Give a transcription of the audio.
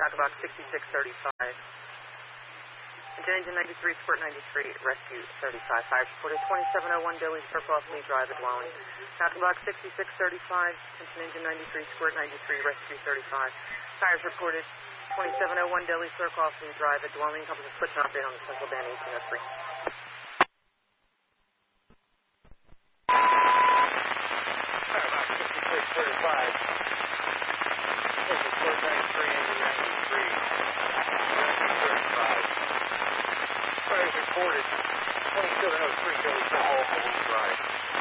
tackle box 6635. Engine 93, Squirt 93, Rescue 35. Fires reported 2701 Dilly Circle off Lee Drive at dwelling. Tackle box 6635, Engine 93, Squirt 93, Rescue 35. Fires reported 2701 Dilly Circle off Lee Drive at dwelling. Comes a switch and update on the central band 1803. Reported 2703 Billy Circle off Lee Drive.